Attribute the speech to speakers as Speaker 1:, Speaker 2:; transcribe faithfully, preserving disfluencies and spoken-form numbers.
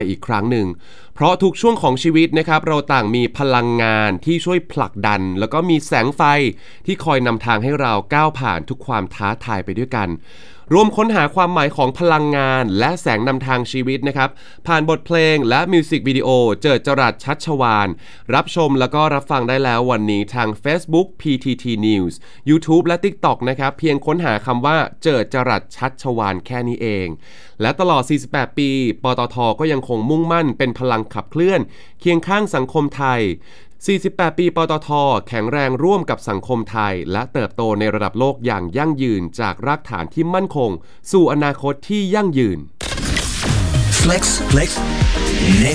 Speaker 1: อีกครั้งหนึ่งเพราะทุกช่วงของชีวิตนะครับเราต่างมีพลังงานที่ช่วยผลักดันแล้วก็มีแสงไฟที่คอยนำทางให้เราก้าวผ่านทุกความท้าทายไปด้วยกันรวมค้นหาความหมายของพลังงานและแสงนำทางชีวิตนะครับผ่านบทเพลงและมิวสิกวิดีโอเจิดจรัสชัชวาลรับชมแล้วก็รับฟังได้แล้ววันนี้ทาง Facebook พี ที ที News YouTube และ TikTok นะครับเพียงค้นหาคำว่าเจิดจรัสชัชวาลแค่นี้เองและตลอดสี่สิบแปดปีปตท.ก็ยังคงมุ่งมั่นเป็นพลังขับเคลื่อนเคียงข้างสังคมไทยสี่สิบแปดปีปตท.แข็งแรงร่วมกับสังคมไทยและเติบโตในระดับโลกอย่างยั่งยืนจากรากฐานที่มั่นคงสู่อนาคตที่ยั่งยืน Flex Flex